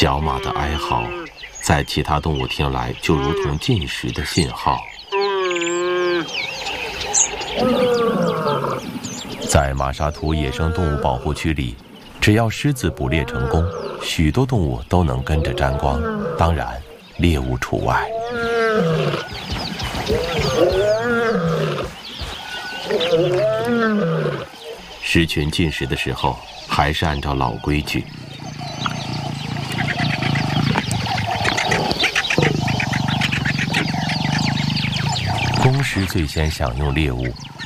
角马的哀嚎，在其他动物听来就如同进食的信号。在马沙图野生动物保护区里，只要狮子捕猎成功，许多动物都能跟着沾光，当然，猎物除外。狮群进食的时候，还是按照老规矩。公狮最先享用猎物，